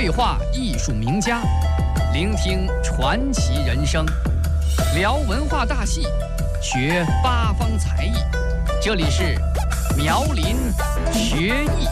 对话艺术名家，聆听传奇人生，聊文化大戏，学八方才艺。这里是苗林学艺。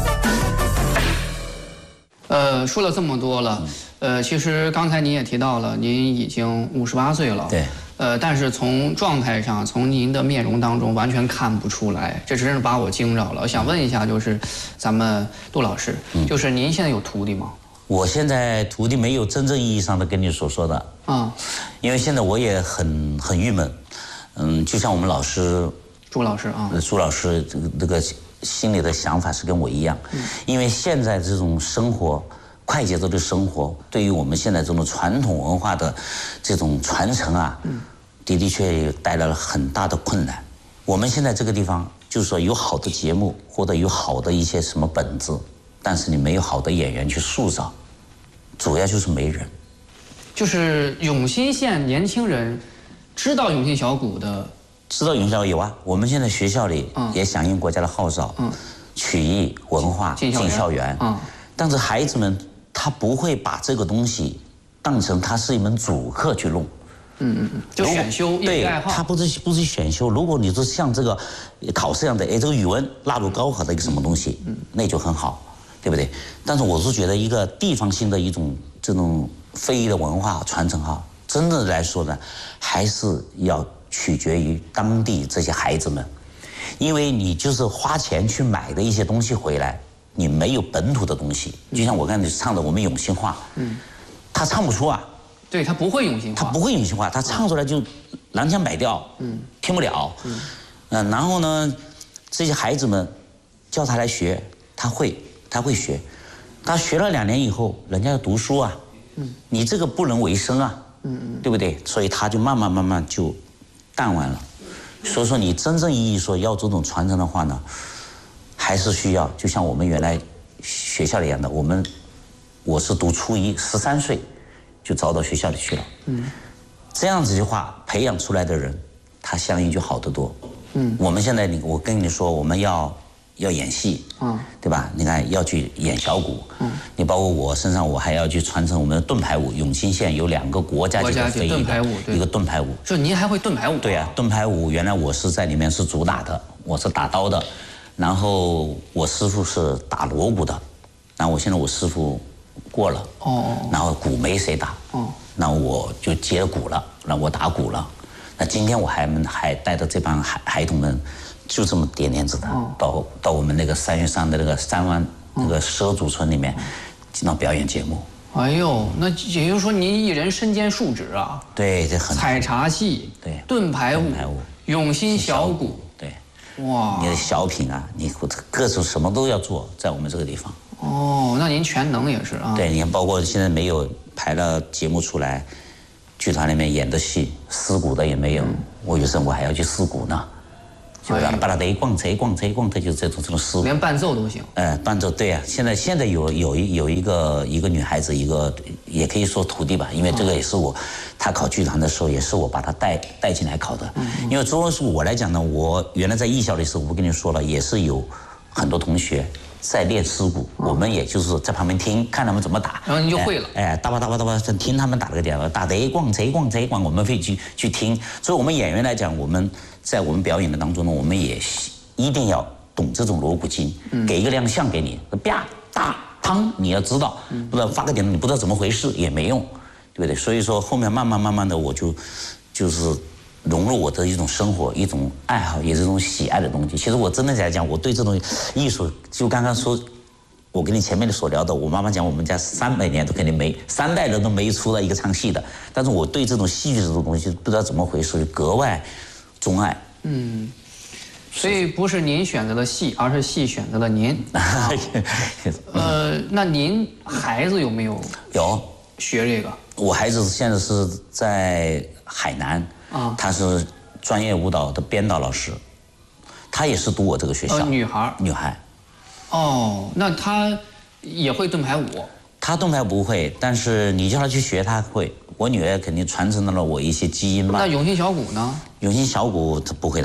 说了这么多了，其实刚才您也提到了，您已经58岁了。 对。 但是从状态上，从您的面容当中完全看不出来，这真是把我惊着了。我想问一下，就是咱们杜老师，就是您现在有徒弟吗？ 我现在徒弟没有真正意义上的跟你所说的啊，因为现在我也很郁闷，就像我们老师朱老师啊，朱老师这个心里的想法是跟我一样，因为现在这种生活。快节奏的生活对于我们现在这种传统文化的这种传承啊，的确带来了很大的困难。我们现在这个地方就是说有好的节目或者有好的一些什么本子，但是你没有好的演员去塑造，主要就是没人。就是永新县年轻人知道永新小鼓的，知道永新小鼓有啊，我们现在学校里也响应国家的号召，曲艺文化进校园，但是孩子们。他不会把这个东西当成它是一门主课去弄，就选修对，他不是选修。如果你是像这个考试一样的，这个语文纳入高考的一个什么东西，那就很好，对不对？但是我是觉得一个地方性的一种这种非遗的文化传承哈，真的来说呢，还是要取决于当地这些孩子们，因为你就是花钱去买的一些东西回来。你没有本土的东西，就像我刚才唱的我们永兴话，他唱不出啊，对他不会永兴话，他不会永兴话，他唱出来就南腔北调，听不了，然后呢，这些孩子们叫他来学，他会学，他学了2年以后，人家要读书啊，你这个不能为生啊，对不对？所以他就慢慢就淡忘了，所以说你真正意义说要这种传承的话呢。还是需要，就像我们原来学校里一样的，我是读初一，13岁就招到学校里去了。这样子的话，培养出来的人，他相应就好得多。我们现在我跟你说，我们要演戏，对吧？你看要去演小鼓，你包括我身上，我还要去传承我们的盾牌舞。永新县有2个国家级的非遗的，一个盾牌舞。就您还会盾牌舞？对啊，盾牌舞原来我是在里面是主打的，我是打刀的。然后我师傅是打锣鼓的，然后我师傅过了，然后鼓没谁打，那我就接鼓了，那我打鼓了。那今天我还带着这帮孩童们，就这么点点子的，到我们那个3月3的那个3湾那个畲族村里面，进到表演节目。哎呦，那也就是说您一人身兼数职啊？对，这很采茶戏，对，盾牌舞，永新小鼓。哇，你的小品啊，你各种什么都要做，在我们这个地方。哦，那您全能也是啊。对，你看，包括现在没有排了节目出来，剧团里面演的戏，撕鼓的也没有。我有时候我还要去撕鼓呢，就让把它得逛，就是这种撕鼓。连伴奏都行。伴奏对啊，现在有一个女孩子，一个也可以说徒弟吧，因为这个也是她考剧团的时候，也是我把她带进来考的。因为作为我来讲呢，我原来在艺校的时候，我跟你说了，也是有很多同学在练丝鼓，我们也就是在旁边听，看他们怎么打，然后你就会了。哒吧，听他们打这个点，打得逛，我们会去听。所以我们演员来讲，我们在我们表演的当中呢，我们也一定要懂这种锣鼓经，给一个亮相给你，啪哒砰，你要知道，不知道发个点，你不知道怎么回事也没用。对不对？所以说后面慢慢的，我就是融入我的一种生活、一种爱好，也是一种喜爱的东西。其实我真的来讲，我对这种艺术，就刚刚说，我跟你前面所聊的，我妈妈讲我们家300年都肯定3代人都没出来一个唱戏的。但是我对这种戏剧这种东西不知道怎么回事，格外钟爱。所以不是您选择了戏，而是戏选择了您。那您孩子有没有？有。学这个，我孩子现在是在海南他是专业舞蹈的编导老师，他也是读我这个学校。女孩。哦，那他也会盾牌舞？他盾牌不会，但是你叫他去学，他会。我女儿肯定传承了我一些基因吧。那永兴小鼓呢？永兴小鼓他不会打。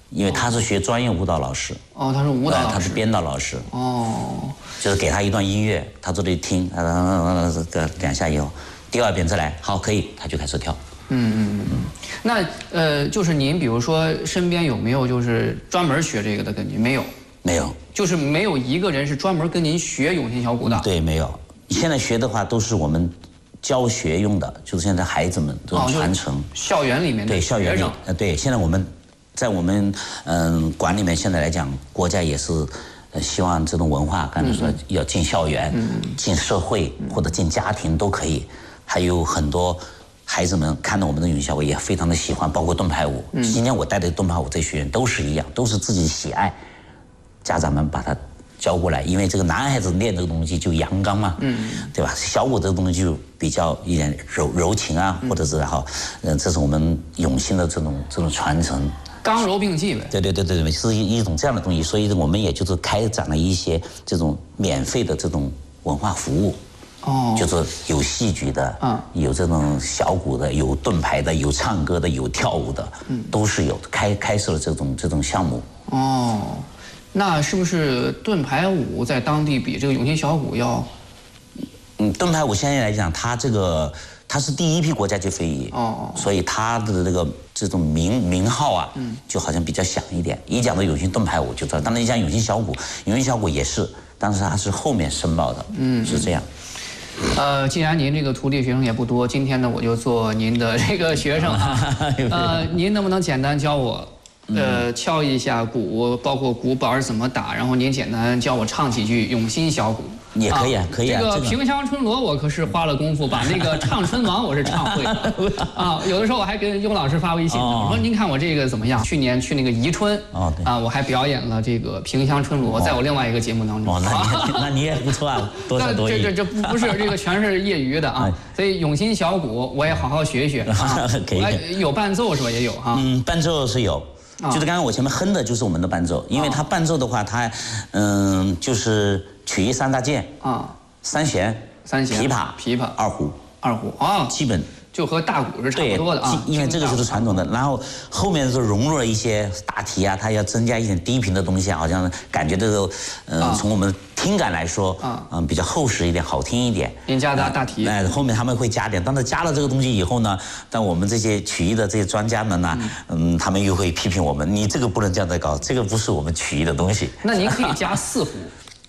因为他是学专业舞蹈老师。 哦，他是舞蹈老师， 他是编导老师。 哦， 就是给他一段音乐，他坐这里听，2下以后，第2遍再来，好，可以，他就开始跳。 那就是您比如说身边有没有就是专门学这个的跟您？没有。 没有， 就是没有一个人是专门跟您学永兴小鼓的。 对，没有。现在学的话都是我们教学用的，就是现在孩子们这种传承。 校园里面的对，校园里，对，现在我们在我们馆里面现在来讲，国家也是希望这种文化，刚才说要进校园、进社会或者进家庭都可以。还有很多孩子们看到我们的永兴小鼓也非常的喜欢，包括盾牌舞。今天我带的盾牌舞这学员都是一样，都是自己喜爱。家长们把他教过来，因为这个男孩子练这个东西就阳刚嘛，对吧？小鼓这个东西就比较一点柔情啊，或者是这是我们永兴的这种传承， 刚柔并济呗。 对，是一种这样的东西，所以我们也就是开展了一些这种免费的这种文化服务。就是有戏剧的，有这种小鼓的，有盾牌的，有唱歌的，有跳舞的，都是有开设了这种项目。 那是不是盾牌舞在当地比这个永兴小鼓要？ 盾牌舞现在来讲，它是第一批国家级非遗，所以它的这种名号啊，就好像比较响一点。一讲到永兴盾牌舞就知道，当然一讲永兴小鼓，永兴小鼓也是，但是它是后面申报的，是这样。 既然您这个徒弟学生也不多，今天呢我就做您的这个学生啊。您能不能简单教我？敲一下鼓，包括鼓板怎么打，然后您简单教我唱几句永兴小鼓。 也可以啊，可以啊。 这个平乡春罗我可是花了功夫，把那个唱春王我是唱会了啊。有的时候我还给雍老师发微信，我说您看我这个怎么样？去年去那个宜春我还表演了这个平乡春罗，在我另外一个节目当中。 那你也不错啊，多才多艺。 这不是这个全是业余的啊，所以永兴小鼓我也好好学一学啊。 可以。 有伴奏是吧？也有哈。 伴奏是有。就是刚刚我前面哼的就是我们的伴奏，因为它伴奏的话，它就是曲艺3大件三弦、琵琶、二胡基本就和大鼓是差不多的啊。 因为这个就是传统的，然后后面就融入了一些大提啊，它要增加一点低频的东西，好像感觉这个从我们听感来说比较厚实一点，好听一点。 您加大提， 后面他们会加点，但是加了这个东西以后呢，但我们这些曲艺的这些专家们呢，他们又会批评我们，你这个不能这样子搞，这个不是我们曲艺的东西。 那您可以加4胡。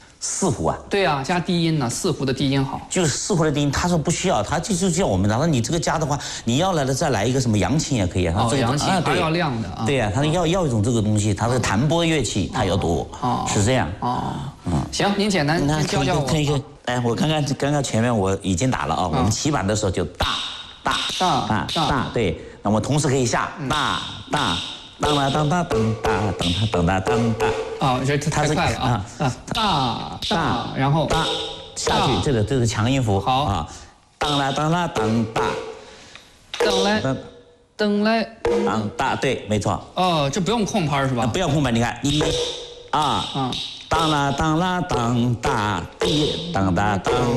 4胡啊？ 对啊，加低音呢，4胡的低音好。 就是4胡的低音，他说不需要，他就叫我们，然后你这个加的话，你要来了再来一个什么扬琴也可以啊。 扬琴还要亮的啊。 对呀，他要一种这个东西，它的弹拨乐器它要多，是这样。 行，您简单教教我。 我看看刚刚前面我已经打了啊，我们起板的时候就大，对，那么同时可以下大。当啦当当当当当当当当当。 这太快了大，然后大下去，这是强音符。 好啊， 当啦当啦当大， 噔来当大，对，没错。 这不用空拍是吧？ 不要空拍，你看1、2，当啦当啦当大，1当当当。